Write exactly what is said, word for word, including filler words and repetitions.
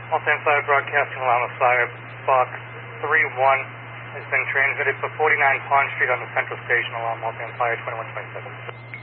Multi Fire broadcasting alarm of fire box three one has been transmitted for forty-nine Pond Street on the Central Station alarm. Multi Fire twenty-one twenty-seven.